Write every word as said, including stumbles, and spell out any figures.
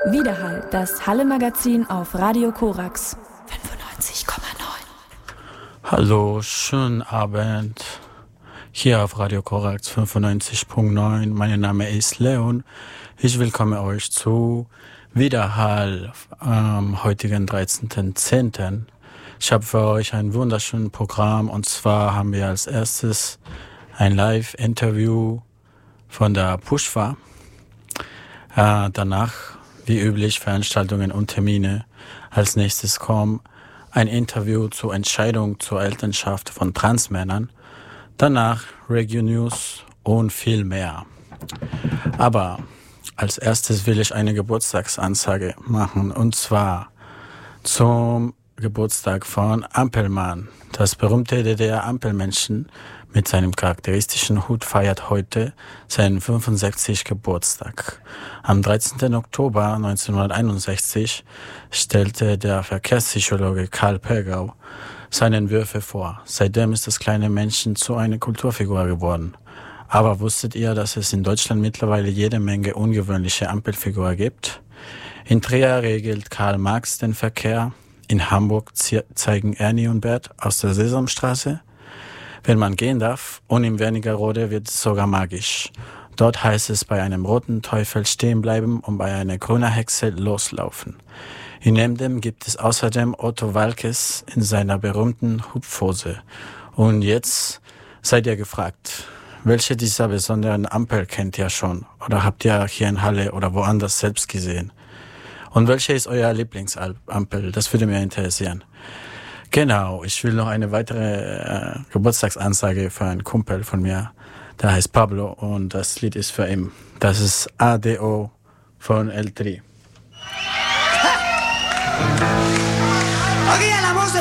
Widerhall, das Halle-Magazin auf Radio Korax fünfundneunzig Komma neun. Hallo, schönen Abend. Hier auf Radio Korax fünfundneunzig Komma neun. Mein Name ist Leon. Ich willkomme euch zu Widerhall am heutigen dreizehnten zehnten Ich habe für euch ein wunderschönes Programm, und zwar haben wir als erstes ein Live-Interview von der Pushwa. Äh, danach, wie üblich, Veranstaltungen und Termine. Als nächstes kommt ein Interview zur Entscheidung zur Elternschaft von Transmännern. Danach Regio News und viel mehr. Aber als erstes will ich eine Geburtstagsansage machen, und zwar zum Geburtstag von Ampelmann. Das berühmte D D R-Ampelmännchen mit seinem charakteristischen Hut feiert heute seinen fünfundsechzigsten Geburtstag. Am dreizehnten Oktober neunzehnhunderteinundsechzig stellte der Verkehrspsychologe Karl Pergau seine Entwürfe vor. Seitdem ist das kleine Männchen zu einer Kulturfigur geworden. Aber wusstet ihr, dass es in Deutschland mittlerweile jede Menge ungewöhnliche Ampelfiguren gibt? In Trier regelt Karl Marx den Verkehr. In Hamburg zeigen Ernie und Bert aus der Sesamstraße, wenn man gehen darf, und im Wernigerode wird es sogar magisch. Dort heißt es bei einem roten Teufel stehen bleiben und bei einer grünen Hexe loslaufen. In Emden gibt es außerdem Otto Walkes in seiner berühmten Hupfhose. Und jetzt seid ihr gefragt, welche dieser besonderen Ampel kennt ihr schon oder habt ihr hier in Halle oder woanders selbst gesehen? Und welche ist euer Lieblingsampel? Das würde mich interessieren. Genau, ich will noch eine weitere äh, Geburtstagsansage für einen Kumpel von mir. Der heißt Pablo und das Lied ist für ihn. Das ist A D O von El Tri. Aquí en la voz de